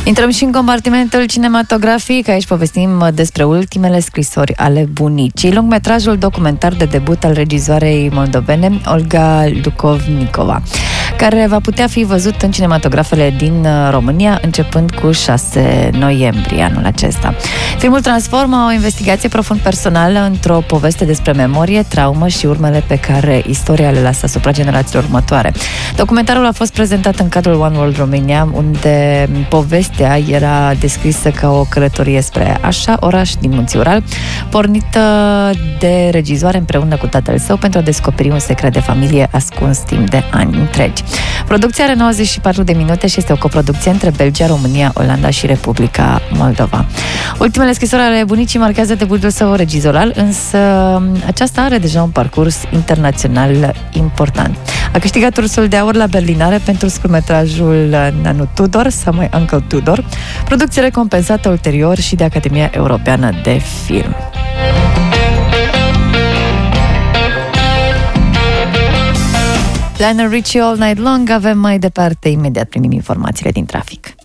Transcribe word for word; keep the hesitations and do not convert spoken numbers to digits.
Intrăm și în compartimentul cinematografic. Aici povestim despre ultimele scrisori ale bunicii, lungmetrajul documentar de debut al regizoarei moldovene Olga Lukovnikova, care va putea fi văzut în cinematografele din România începând cu șase noiembrie anul acesta. Filmul transformă o investigație profund personală într-o poveste despre memorie, traumă și urmele pe care istoria le lasă asupra generațiilor următoare. Documentarul a fost prezentat în cadrul One World Romania, unde povestea era descrisă ca o călătorie spre Așa, oraș din Munții Ural, pornită de regizoare împreună cu tatăl său pentru a descoperi un secret de familie ascuns timp de ani întregi. Producția are nouăzeci și patru de minute și este o coproducție între Belgia, România, Olanda și Republica Moldova. Ultimele scrisori ale bunicii marchează debutul său regizoral, însă aceasta are deja un parcurs internațional important. A câștigat Ursul de Aur la Berlinare pentru scurtmetrajul Nanu Tudor sau mai Uncle Tudor, producție recompensată ulterior și de Academia Europeană de Film. Lionel Richie All Night Long. Avem mai departe, imediat primim informațiile din trafic.